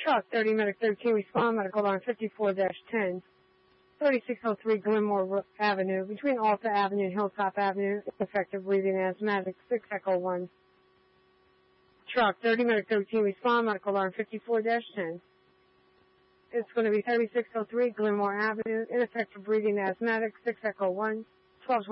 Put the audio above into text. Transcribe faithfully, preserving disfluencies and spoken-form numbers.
Truck thirty medic thirteen, respond medical alarm fifty-four dash ten. thirty-six oh three Glenmore Avenue, between Alta Avenue and Hilltop Avenue, effective breathing asthmatic, six Echo one. Truck thirty medic thirteen, respond medical alarm fifty-four dash ten. It's going to be thirty-six oh three Glenmore Avenue, ineffective breathing asthmatic, six Echo one, twelve